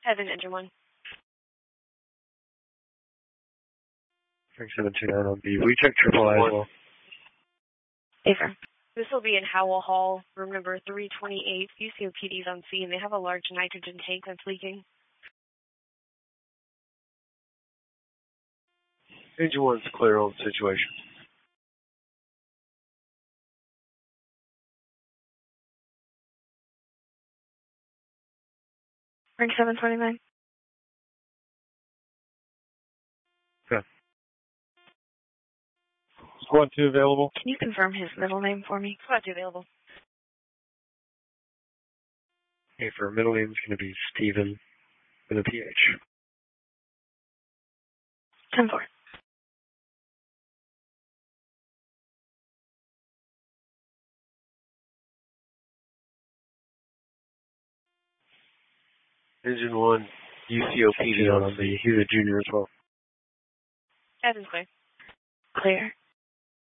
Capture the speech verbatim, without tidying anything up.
Heaven, engine one. Frank seven two nine on B. We check triple I as well. Affirm. This will be in Howell Hall, room number three twenty-eight. U C O P D's on scene. They have a large nitrogen tank that's leaking. Engine one's clear on the situation. Frank seven twenty-nine. Okay. Squad two available. Can you confirm his middle name for me? Squad two available. Okay, for middle name is going to be Stephen with a P H. ten four. Engine one, U C O P D on B. He's a junior as well. Heaven's clear. Clear.